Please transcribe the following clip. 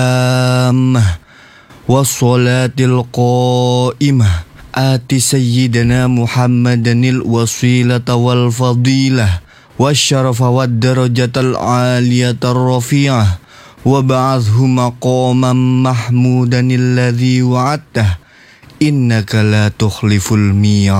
والصلاة القائمة آت سيدنا محمدا الوسيلة والفضيلة والشرف والدرجة العالية الرفيعة وابعثه مقاما محمودا الذي وعدته إنك لا تخلف الميعاد.